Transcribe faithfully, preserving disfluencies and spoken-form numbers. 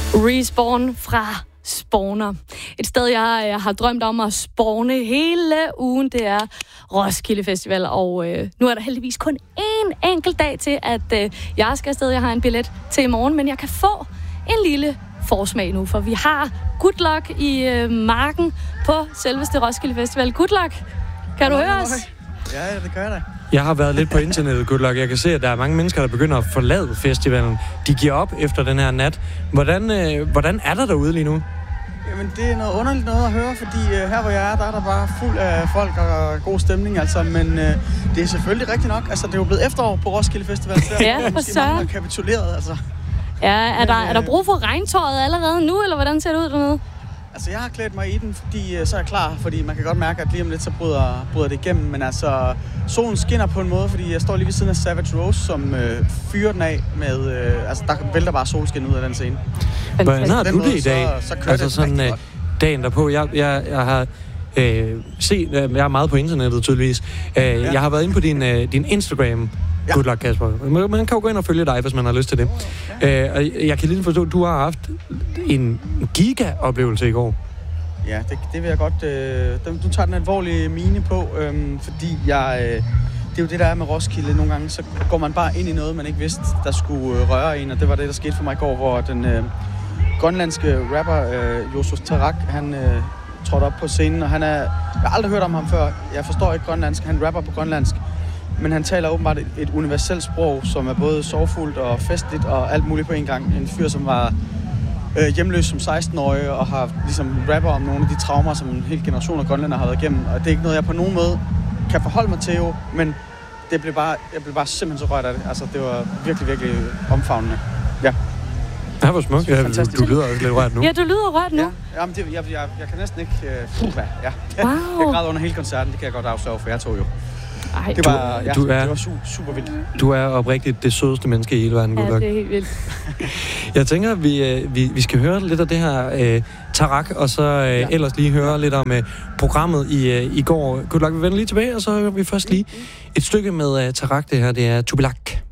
Respawn fra Spawner. Et sted, jeg, jeg har drømt om at spawne hele ugen, det er Roskilde Festival. Og øh, nu er der heldigvis kun én enkelt dag til, at øh, jeg skal afsted. Jeg har en billet til i morgen, men jeg kan få en lille forsmag nu, for vi har Good Luck i øh, marken på selveste Roskilde Festival. Good Luck, kan du høre os? Ja, det gør jeg da. Jeg har været lidt på internettet, Good Luck. Jeg kan se, at der er mange mennesker, der begynder at forlade festivalen. De giver op efter den her nat. Hvordan, øh, hvordan er der derude lige nu? Jamen, det er noget underligt noget at høre, fordi øh, her hvor jeg er, der er der bare fuld af folk og god stemning, altså. Men øh, det er selvfølgelig rigtigt nok. Altså, det er jo blevet efterår på Roskilde Festival. Så ja, for så. Man har kapituleret, altså. Ja, er, der, er der brug for regntøjet allerede nu, eller hvordan ser det ud dernede? Altså, jeg har klædt mig i den, fordi så er jeg klar, fordi man kan godt mærke, at lige om lidt, så bryder, bryder det igennem. Men altså, solen skinner på en måde, fordi jeg står lige ved siden af Savage Rose, som øh, fyrer den af med... Øh, altså, der vælter bare solskin ud af den scene. Hvordan har du det i dag? Så, så kører altså det sådan øh, dagen derpå. Jeg, jeg, jeg har øh, set... Øh, jeg er meget på internettet, tydeligvis. Øh, ja. Jeg har været inde på din, øh, din Instagram. Ja. Good Luck, Kasper. Man, man kan jo gå ind og følge dig, hvis man har lyst til det. Ja. Øh, og jeg kan lige forstå, at du har haft en giga-oplevelse i går. Ja, det, det vil jeg godt... Øh, du tager den alvorlige mine på, øh, fordi jeg... Øh, det er jo det, der er med Roskilde. Nogle gange, så går man bare ind i noget, man ikke vidste, der skulle øh, røre en. Og det var det, der skete for mig i går, hvor den øh, grønlandske rapper, øh, Josus Tarak, han øh, trådte op på scenen, og han er... Jeg har aldrig hørt om ham før. Jeg forstår ikke grønlandsk. Han rapper på grønlandsk. Men han taler åbenbart et, et universelt sprog, som er både sorgfuldt og festligt og alt muligt på en gang. En fyr, som var... Øh, hjemløs som seksten-årig og har ligesom rapper om nogle af de traumer, som en hel generation af grønlænder har været igennem. Og det er ikke noget, jeg på nogen måde kan forholde mig til jo, men det blev bare, jeg blev bare simpelthen så rørt af det. Altså, det var virkelig, virkelig omfavnende. Ja. Ja, hvor smukt. Ja, du, du lyder også lidt rørt nu. Ja, du lyder rørt nu. Ja, jamen, det, jeg, jeg, jeg kan næsten ikke... Uh, puh, ja. Wow. Jeg græd under hele koncerten, det kan jeg godt afsørge, for jeg tog jo. Ej, det var, ja, du er, det var super, super vildt. Du er oprigtigt det sødeste menneske i hele verden, Good Luck. Ja, det er helt vildt. Jeg tænker, at vi, vi, vi skal høre lidt af det her øh, Tarak, og så øh, ja. ellers lige høre lidt om øh, programmet i, øh, i går. Good Luck, vi vender lige tilbage, og så hører vi først lige et stykke med øh, Tarak. Det her, det er Tubilak.